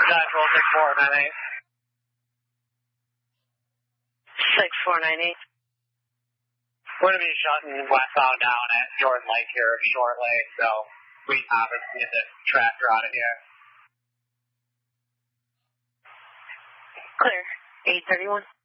Central 6498. 6498. We're going to be shutting westbound down at Jordan Lake here shortly, so we obviously get this tractor out of here. Clear. 831.